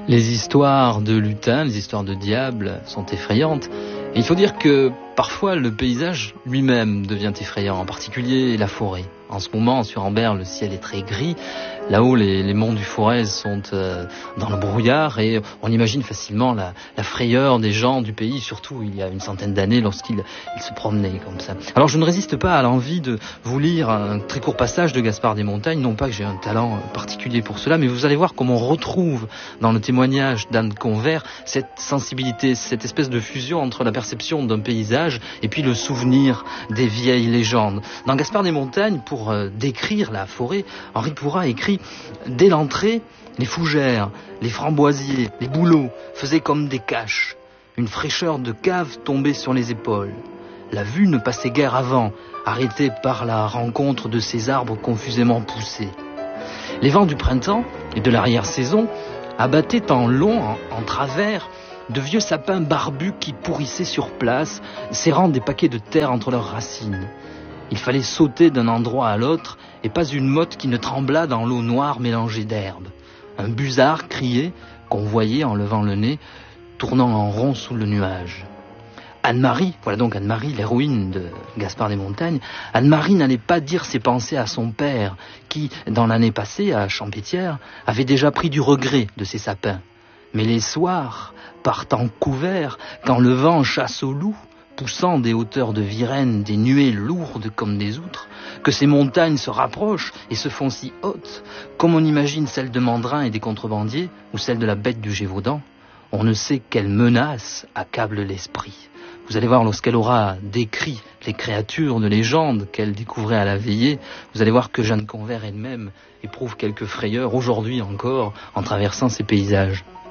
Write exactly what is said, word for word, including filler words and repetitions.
Les histoires de lutins, les histoires de diables sont effrayantes. Et il faut dire que parfois le paysage lui-même devient effrayant, en particulier la forêt. En ce moment, sur Ambert, le ciel est très gris. Là-haut, les, les monts du Forez sont euh, dans le brouillard et on imagine facilement la, la frayeur des gens du pays, surtout il y a une centaine d'années lorsqu'ils ils se promenaient comme ça. Alors je ne résiste pas à l'envie de vous lire un très court passage de Gaspard des Montagnes, non pas que j'ai un talent particulier pour cela, mais vous allez voir comment on retrouve dans le témoignage d'Anne Convert cette sensibilité, cette espèce de fusion entre la perception d'un paysage et puis le souvenir des vieilles légendes. Dans Gaspard des Montagnes, pour euh, décrire la forêt, Henri Pourrat écrit: dès l'entrée, les fougères, les framboisiers, les bouleaux faisaient comme des caches. Une fraîcheur de cave tombait sur les épaules. La vue ne passait guère avant, arrêtée par la rencontre de ces arbres confusément poussés. Les vents du printemps et de l'arrière-saison abattaient en long, en, en travers, de vieux sapins barbus qui pourrissaient sur place, serrant des paquets de terre entre leurs racines. Il fallait sauter d'un endroit à l'autre, et pas une motte qui ne tremblât dans l'eau noire mélangée d'herbe. Un busard criait, qu'on voyait en levant le nez, tournant en rond sous le nuage. Anne-Marie, voilà donc Anne-Marie, l'héroïne de Gaspard des Montagnes, Anne-Marie n'allait pas dire ses pensées à son père, qui, dans l'année passée, à Champétière, avait déjà pris du regret de ses sapins. Mais les soirs, partant couverts, quand le vent chasse au loup, poussant des hauteurs de Virène des nuées lourdes comme des outres, que ces montagnes se rapprochent et se font si hautes, comme on imagine celles de Mandrin et des contrebandiers, ou celles de la bête du Gévaudan, on ne sait quelle menace accable l'esprit. Vous allez voir, lorsqu'elle aura décrit les créatures de légende qu'elle découvrait à la veillée, vous allez voir que Jeanne Convert elle-même éprouve quelques frayeurs aujourd'hui encore en traversant ces paysages.